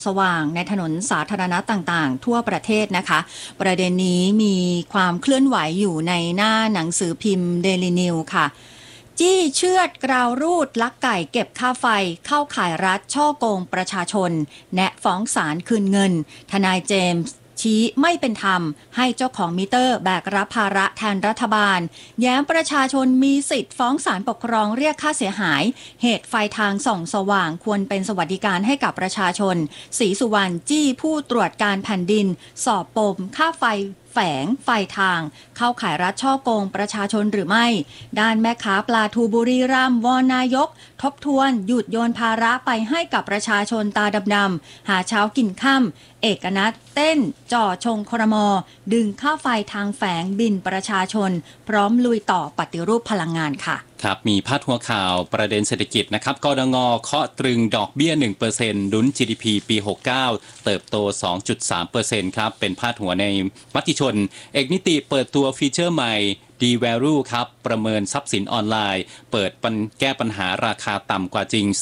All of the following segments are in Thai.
สว่างในถนนสาธารณะต่างๆทั่วประเทศนะคะประเด็นนี้มีความเคลื่อนไหวอยู่ในหน้าหนังสือพิมพ์เดลินิวค่ะจี้เชือดกราวรูดลักไก่เก็บค่าไฟเข้าข่ายรัฐช่อโกงประชาชนแนะฟ้องศาลคืนเงินทนายเจมส์ชี้ไม่เป็นธรรมให้เจ้าของมิเตอร์แบกรับภาระแทนรัฐบาลแย้มประชาชนมีสิทธิ์ฟ้องศาลปกครองเรียกค่าเสียหายเหตุไฟทางส่องสว่างควรเป็นสวัสดิการให้กับประชาชนศรีสุวรรณจี้ผู้ตรวจการแผ่นดินสอบปมค่าไฟแฝงไฟทางเข้าข่ายรัฐช่อโกงประชาชนหรือไม่ด้านแม่ค้าปลาทูบุรีรัมย์วอนนายกทบทวนหยุดโยนภาระไปให้กับประชาชนตาดำๆหาเช้ากินค่ำเอกนัทเต้นจ่อชงครม.ดึงค่าไฟทางแฝงบินประชาชนพร้อมลุยต่อปฏิรูปพลังงานค่ะครับมีพาดหัวข่าวประเด็นเศรษฐกิจนะครับกดง.เคาะตรึงดอกเบี้ย 1% ลุ้น GDP ปี 69 เติบโต 2.3% ครับเป็นพาดหัวในมติชนเอกนิติเปิดตัวฟีเจอร์ใหม่ D-Value ครับประเมินทรัพย์สินออนไลน์เปิดแก้ปัญหาราคาต่ำกว่าจริง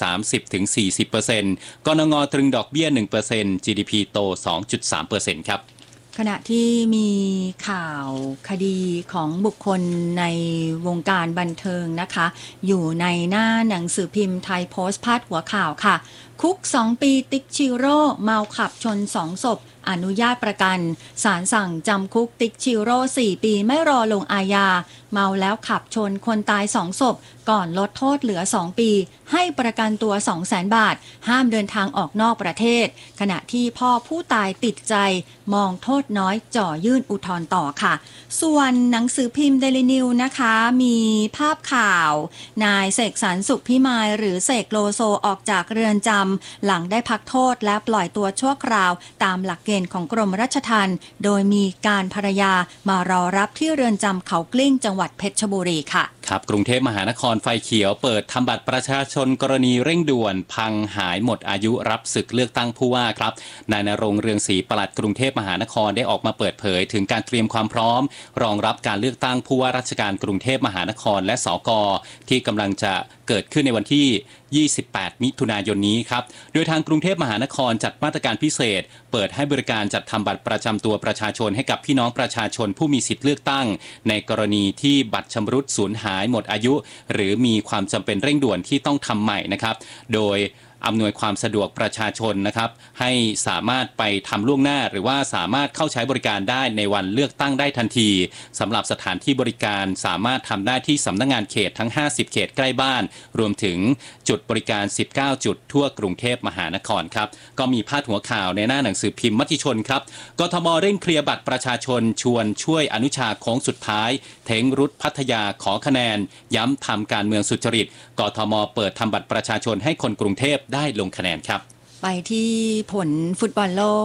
30-40% กดง.ตรึงดอกเบี้ย 1% GDP โต 2.3% ครับขณะที่มีข่าวคดีของบุคคลในวงการบันเทิงนะคะอยู่ในหน้าหนังสือพิมพ์ไทยโพสต์พาดหัวข่าวค่ะคุก2 ปีติ๊กชิโร่เมาขับชน2 ศพอนุญาตประกันศาลสั่งจำคุกติ๊กชิโร่4 ปีไม่รอลงอาญาเมาแล้วขับชนคนตาย2 ศพก่อนลดโทษเหลือ2 ปีให้ประกันตัว 200,000 บาทห้ามเดินทางออกนอกประเทศขณะที่พ่อผู้ตายติดใจมองโทษน้อยจ่อยื่นอุทธรณ์ต่อค่ะส่วนหนังสือพิมพ์เดลินิวนะคะมีภาพข่าวนายเสกสรรสุขพิมายหรือเสกโลโซออกจากเรือนจำหลังได้พักโทษและปล่อยตัวชั่วคราวตามหลักเกณฑ์ของกรมราชทัณฑ์โดยมีการภรรยามารอรับที่เรือนจำเขากลิ้งจังหวัดเพชรบุรีค่ะครับกรุงเทพมหานครไฟเขียวเปิดทำบัตรประชาชนกรณีเร่งด่วนพังหายหมดอายุรับศึกเลือกตั้งผู้ว่าครับนายณรงค์เรืองศรีปลัดกรุงเทพมหานครได้ออกมาเปิดเผยถึงการเตรียมความพร้อมรองรับการเลือกตั้งผู้ว่าราชการกรุงเทพมหานครและสก.ที่กำลังจะเกิดขึ้นในวันที่ 28 มิถุนายนนี้ครับโดยทางกรุงเทพมหานครจัดมาตรการพิเศษเปิดให้บริการจัดทำบัตรประจำตัวประชาชนให้กับพี่น้องประชาชนผู้มีสิทธิ์เลือกตั้งในกรณีที่บัตรชำรุดสูญหายหมดอายุหรือมีความจำเป็นเร่งด่วนที่ต้องทำใหม่นะครับโดยอำนวยความสะดวกประชาชนนะครับให้สามารถไปทำล่วงหน้าหรือว่าสามารถเข้าใช้บริการได้ในวันเลือกตั้งได้ทันทีสำหรับสถานที่บริการสามารถทำได้ที่สำนักงานเขตทั้ง50เขตใกล้บ้านรวมถึงจุดบริการ19จุดทั่วกรุงเทพมหานครครับก็มีพาดหัวข่าวในหน้าหนังสือพิมพ์มติชนครับกทมเร่งเคลียร์บัตรประชาชนชวนช่วยอนุชาโค้งสุดท้ายเทงรุดพัทยาขอคะแนนย้ำทำการเมืองสุจริตกทมเปิดทำบัตรประชาชนให้คนกรุงเทพได้ลงคะแนนครับไปที่ผลฟุตบอลโลก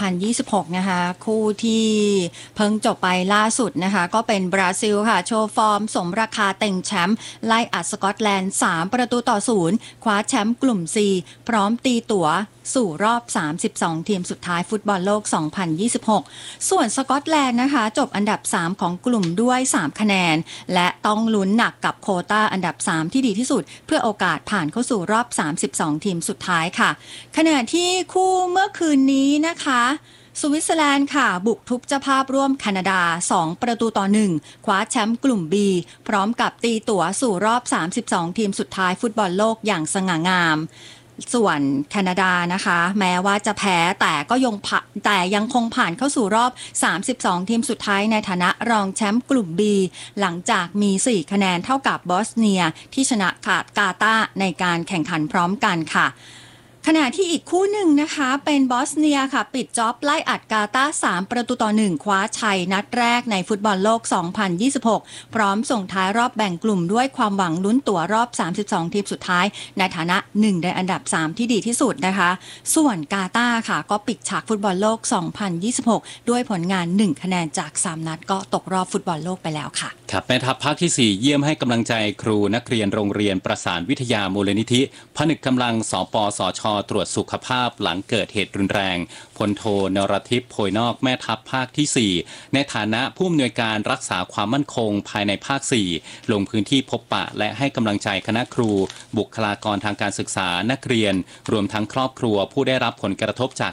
2026 นะคะคู่ที่เพิ่งจบไปล่าสุดนะคะก็เป็นบราซิลค่ะโชว์ฟอร์มสมราคาเต็งแชมป์ไล่อัดสกอตแลนด์3-0คว้าแชมป์กลุ่ม C พร้อมตีตั๋วสู่รอบ32ทีมสุดท้ายฟุตบอลโลก 2026 ส่วนสกอตแลนด์นะคะจบอันดับ3ของกลุ่มด้วย3คะแนนและต้องลุ้นหนักกับโควต้าอันดับ3ที่ดีที่สุดเพื่อโอกาสผ่านเข้าสู่รอบ32ทีมสุดท้ายค่ะขณะที่คู่เมื่อคืนนี้นะคะสวิตเซอร์แลนด์ค่ะบุกทุบเจ้าภาพร่วมแคนาดา2-1คว้าแชมป์กลุ่ม B พร้อมกับตีตั๋วสู่รอบ32ทีมสุดท้ายฟุตบอลโลกอย่างสง่างามส่วนแคนาดานะคะแม้ว่าจะแพ้แต่ยังคงผ่านเข้าสู่รอบ32ทีมสุดท้ายในฐานะรองแชมป์กลุ่ม B หลังจากมี4คะแนนเท่ากับบอสเนียที่ชนะกาตาร์ในการแข่งขันพร้อมกันค่ะขณะที่อีกคู่หนึ่งนะคะเป็นบอสเนียค่ะปิดจ็อบไล่อัดกาตาร์3-1คว้าชัยนัดแรกในฟุตบอลโลก 2026 พร้อมส่งท้ายรอบแบ่งกลุ่มด้วยความหวังลุ้นตั๋วรอบ32ทีมสุดท้ายในฐานะ1ในอันดับ3ที่ดีที่สุดนะคะส่วนกาตาร์ค่ะก็ปิดฉากฟุตบอลโลก 2026 ด้วยผลงาน1คะแนนจาก3นัดก็ตกรอบฟุตบอลโลกไปแล้วค่ะครับแม่ทัพภาคที่4เยี่ยมให้กำลังใจครูนักเรียนโรงเรียนประสานวิทยามูลนิธิผนึกกำลังสปสช.ตรวจสุขภาพหลังเกิดเหตุรุนแรงพลโทนรทิพย์โพยนอกแม่ทัพภาคที่4ในฐานะผู้อำนวยการรักษาความมั่นคงภายในภาค4ลงพื้นที่พบปะและให้กำลังใจคณะครูบุคลากรทางการศึกษานักเรียนรวมทั้งครอบครัวผู้ได้รับผลกระทบจาก